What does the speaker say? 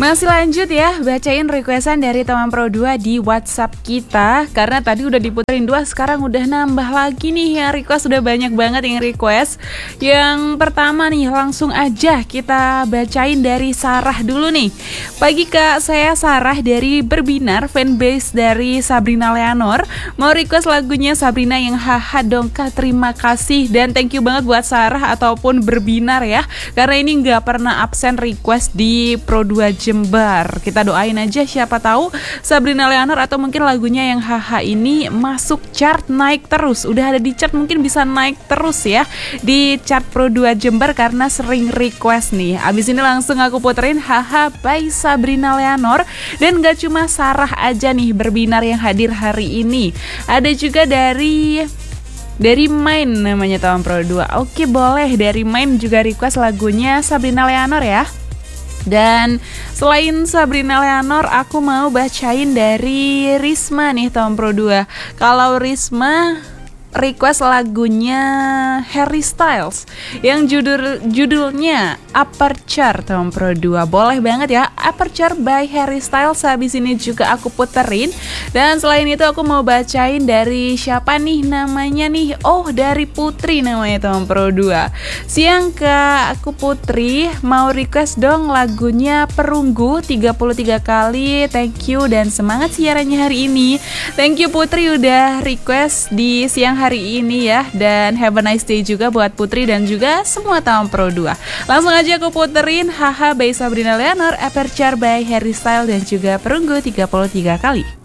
Masih lanjut ya, bacain requestan dari teman Pro 2 di WhatsApp kita. Karena tadi udah diputerin 2, sekarang udah nambah lagi nih yang request. Udah banyak banget yang request. Yang pertama nih, langsung aja kita bacain dari Sarah dulu nih. Pagi Kak, saya Sarah dari Berbinar, fanbase dari Sabrina Leonor. Mau request lagunya Sabrina yang haha dong Kak, terima kasih. Dan thank you banget buat Sarah ataupun Berbinar ya. Karena ini gak pernah absen request di Pro 2 Jember. Kita doain aja, siapa tahu Sabrina Leonor atau mungkin lagunya yang haha ini masuk chart, naik terus. Udah ada di chart, mungkin bisa naik terus ya di chart Pro 2 Jember karena sering request nih. Abis ini langsung aku puterin haha by Sabrina Leonor. Dan gak cuma Sarah aja nih Berbinar yang hadir hari ini. Ada juga dari Main namanya teman Pro 2. Oke, boleh, dari Main juga request lagunya Sabrina Leonor ya. Dan selain Sabrina Leonor, aku mau bacain dari Risma nih teman Pro 2. Kalau Risma request lagunya Harry Styles yang judulnya Aperture teman Pro 2. Boleh banget ya, Aperture by Harry Styles. Habis ini juga aku puterin. Dan selain itu aku mau bacain dari siapa nih namanya nih. Oh, dari Putri namanya teman Pro 2. Siang Kak, aku Putri mau request dong lagunya Perunggu 33 kali. Thank you dan semangat siarannya hari ini. Thank you Putri udah request di siang hari ini ya. Dan have a nice day juga buat Putri dan juga semua teman Pro 2. Langsung aja aku puterin haha by Sabrina Leonor, Aperture by Harry Styles dan juga Perunggu 33 kali.